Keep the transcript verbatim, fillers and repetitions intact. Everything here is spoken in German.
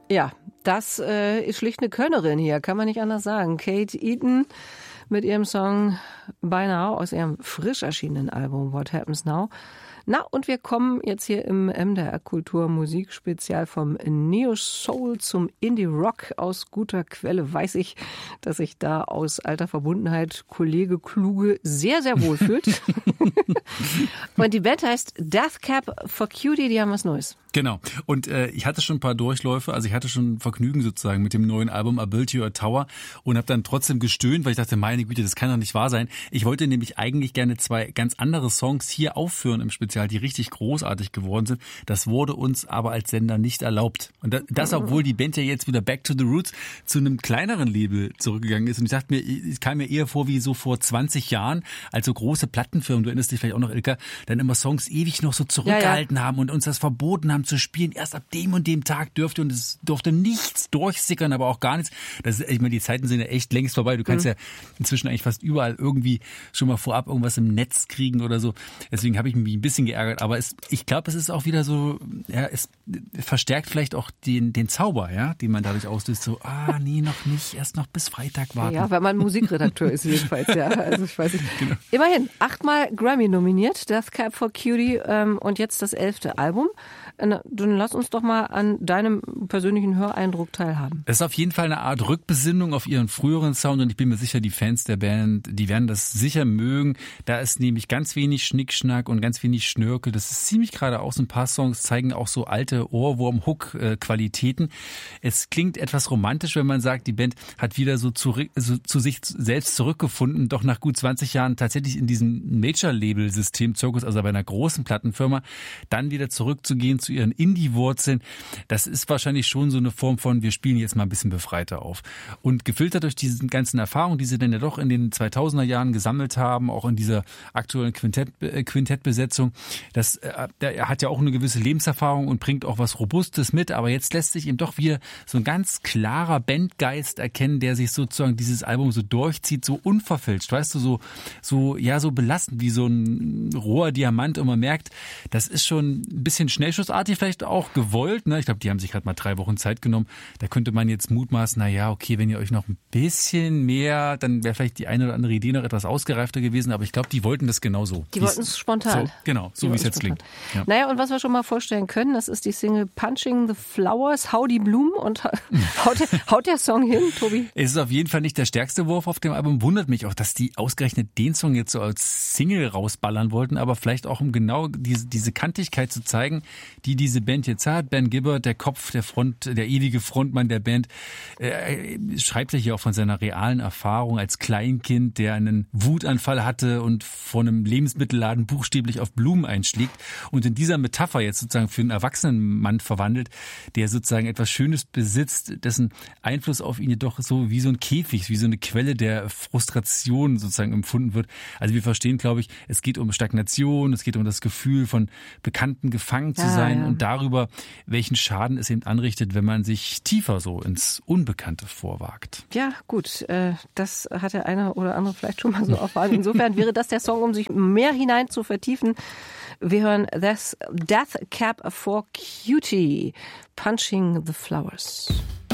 Ja, das äh, ist schlicht eine Könnerin hier, kann man nicht anders sagen. Kate Eaton mit ihrem Song By Now aus ihrem frisch erschienenen Album What Happens Now. Na, und wir kommen jetzt hier im M D R Kultur Musikspezial vom Neo-Soul zum Indie-Rock. Aus guter Quelle weiß ich, dass sich da aus alter Verbundenheit Kollege Kluge sehr, sehr wohl fühlt. Und die Band heißt Death Cab for Cutie, die haben was Neues. Genau. Und äh, ich hatte schon ein paar Durchläufe, also ich hatte schon Vergnügen sozusagen mit dem neuen Album I Built You a Tower und habe dann trotzdem gestöhnt, weil ich dachte, meine Güte, das kann doch nicht wahr sein. Ich wollte nämlich eigentlich gerne zwei ganz andere Songs hier aufführen im Spezial, die richtig großartig geworden sind. Das wurde uns aber als Sender nicht erlaubt. Und das, das obwohl die Band ja jetzt wieder Back to the Roots zu einem kleineren Label zurückgegangen ist. Und ich dachte mir, es kam mir eher vor wie so vor zwanzig Jahren, als so große Plattenfirmen, du erinnerst dich vielleicht auch noch, Ilka, dann immer Songs ewig noch so zurückgehalten ja, ja. haben und uns das verboten haben zu spielen. Erst ab dem und dem Tag dürfte und es durfte nichts durchsickern, aber auch gar nichts. Das ist, ich meine, die Zeiten sind ja echt längst vorbei. Du kannst mhm. ja inzwischen eigentlich fast überall irgendwie schon mal vorab irgendwas im Netz kriegen oder so. Deswegen habe ich mich ein bisschen geärgert. Aber es, ich glaube, es ist auch wieder so, ja, es verstärkt vielleicht auch den, den Zauber, ja, den man dadurch auslöst. So, ah, nee, noch nicht, erst noch bis Freitag warten. Ja, weil man Musikredakteur ist jedenfalls, ja. Also ich weiß nicht. Genau. Immerhin, achtmal Grammy nominiert, Death Cab for Cutie ähm, und jetzt das elfte Album. Dann lass uns doch mal an deinem persönlichen Höreindruck teilhaben. Es ist auf jeden Fall eine Art Rückbesinnung auf ihren früheren Sound und ich bin mir sicher, die Fans der Band, die werden das sicher mögen. Da ist nämlich ganz wenig Schnickschnack und ganz wenig Schnörkel. Das ist ziemlich geradeaus. Ein paar Songs zeigen auch so alte Ohrwurm-Hook-Qualitäten. Es klingt etwas romantisch, wenn man sagt, die Band hat wieder so zu, so zu sich selbst zurückgefunden, doch nach gut zwanzig Jahren tatsächlich in diesem Major-Label-System-Zirkus, also bei einer großen Plattenfirma, dann wieder zurückzugehen zu ihren Indie-Wurzeln. Das ist wahrscheinlich schon so eine Form von, wir spielen jetzt mal ein bisschen befreiter auf. Und gefiltert durch diese ganzen Erfahrungen, die sie dann ja doch in den zweitausender Jahren gesammelt haben, auch in dieser aktuellen Quintett, äh, Quintettbesetzung, das, äh, er hat ja auch eine gewisse Lebenserfahrung und bringt auch was Robustes mit, aber jetzt lässt sich eben doch wieder so ein ganz klarer Bandgeist erkennen, der sich sozusagen dieses Album so durchzieht, so unverfälscht, weißt du, so, so, ja, so belastend wie so ein roher Diamant und man merkt, das ist schon ein bisschen Schnellschussartig vielleicht auch gewollt, ne? Ich glaube, die haben sich gerade mal drei Wochen Zeit genommen. Da könnte man jetzt mutmaßen, na ja, okay, wenn ihr euch noch ein bisschen mehr, dann wäre vielleicht die eine oder andere Idee noch etwas ausgereifter gewesen, aber ich glaube, die wollten das genauso. Die wollten es spontan. So, genau, so wie es jetzt klingt. Ja. Naja, und was wir schon mal vorstellen können, das ist die Single Punching the Flowers, Hau die Blumen und haut der, haut der Song hin, Tobi? Es ist auf jeden Fall nicht der stärkste Wurf auf dem Album. Wundert mich auch, dass die ausgerechnet den Song jetzt so als Single rausballern wollten, aber vielleicht auch, um genau diese, diese Kantigkeit zu zeigen, die diese Band jetzt hat. Ben Gibbard, der Kopf, der Front, der ewige Frontmann der Band, äh, schreibt ja hier auch von seiner realen Erfahrung als Kleinkind, der einen Wutanfall hatte und vor einem Lebensmittelladen buchstäblich auf Blumen einschlägt und in dieser Metapher jetzt sozusagen für einen erwachsenen Mann verwandelt, der sozusagen etwas Schönes besitzt, dessen Einfluss auf ihn jedoch so wie so ein Käfig, wie so eine Quelle der Frustration sozusagen empfunden wird. Also wir verstehen, glaube ich, es geht um Stagnation, es geht um das Gefühl von Bekannten gefangen zu ja, sein ja. und darüber, welchen Schaden es eben anrichtet, wenn man sich tiefer so ins Unbekannte vorwagt. Ja, gut, äh, das hat der eine oder andere vielleicht schon mal so erfahren. Insofern wäre das der Song, um sich mehr hinein zu vertiefen. Wir hören Death Cab for Cutie, Punching the Flowers.